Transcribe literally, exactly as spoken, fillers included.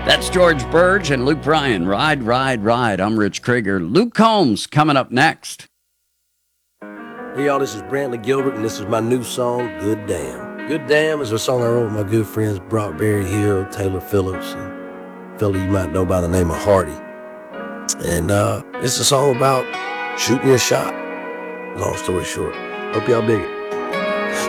That's George Burge and Luke Bryan. Ride, ride, ride. I'm Rich Krieger. Luke Combs coming up next. Hey, y'all, this is Brantley Gilbert, and this is my new song, Good Damn. Good Damn is a song I wrote with my good friends Brock Berry Hill, Taylor Phillips, and a fella you might know by the name of Hardy. And uh, it's a song about shooting your shot. Long story short. Hope y'all dig it.